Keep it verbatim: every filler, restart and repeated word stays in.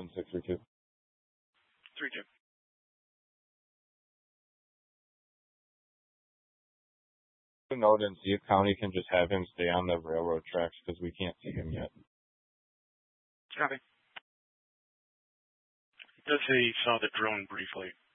Then six three two. Three two. Note and see if County can just have him stay on the railroad tracks because we can't see him yet. Copy. It does say he saw the drone briefly.